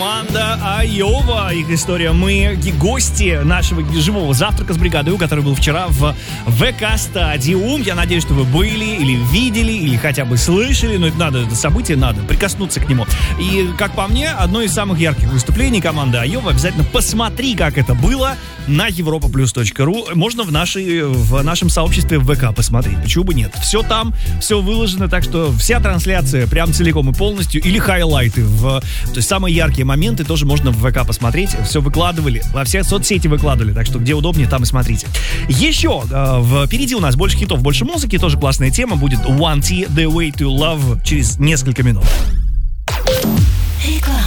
команда Айова. Их история. Мы гости нашего живого завтрака с бригадой, который был вчера в ВК-стадиум. Я надеюсь, что вы были или видели, или хотя бы слышали. Но это событие надо прикоснуться к нему. И, как по мне, одно из самых ярких выступлений команды Айова. Обязательно посмотри, как это было, на europaplus.ru. Можно в нашем сообществе в ВК посмотреть. Почему бы нет? Все там, все выложено, так что вся трансляция прям целиком и полностью, или хайлайты, то есть самые яркие моменты тоже можно в ВК посмотреть. Все выкладывали, во все соцсети выкладывали, так что где удобнее, там и смотрите. Еще впереди у нас больше хитов, больше музыки, тоже классная тема. Будет One T, The Way to Love через несколько минут. Реклама.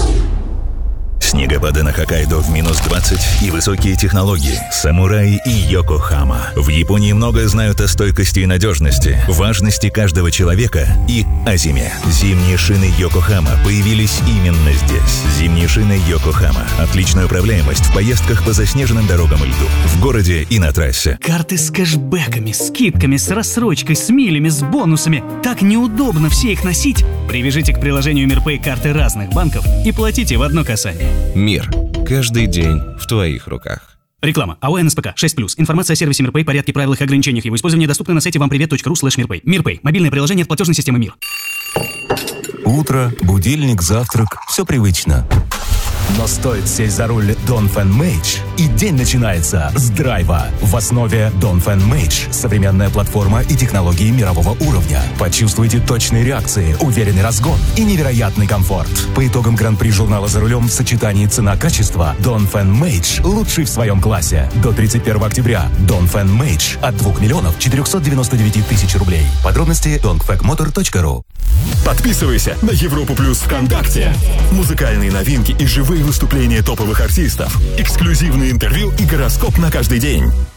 Снегопады на Хоккайдо в минус 20 и высокие технологии. Самураи и Йокохама. В Японии многое знают о стойкости и надежности, важности каждого человека и о зиме. Зимние шины Йокохама появились именно здесь. Зимние шины Йокохама. Отличная управляемость в поездках по заснеженным дорогам и льду. В городе и на трассе. Карты с кэшбэками, скидками, с рассрочкой, с милями, с бонусами. Так неудобно все их носить. Привяжите к приложению Мирпэй карты разных банков и платите в одно касание. Мир. Каждый день в твоих руках. Реклама. АО НСПК 6+. Информация о сервисе Мирпэй, порядке, правилах и ограничениях его использования доступна на сайте вампривет.ру/Мирпэй. Мирпэй. Мобильное приложение от платежной системы Мир. Утро, будильник, завтрак. Все привычно. Но стоит сесть за руль Dongfeng Mage, и день начинается с драйва. В основе Dongfeng Mage современная платформа и технологии мирового уровня. Почувствуйте точные реакции, уверенный разгон и невероятный комфорт. По итогам гран-при журнала «За рулем» в сочетании цена-качество Dongfeng Mage лучший в своем классе. До 31 октября Dongfeng Mage от 2 499 000 рублей. Подробности dongfengmotor.ru. Подписывайся на Европу Плюс ВКонтакте. Музыкальные новинки и живые выступления топовых артистов, эксклюзивные интервью и гороскоп на каждый день.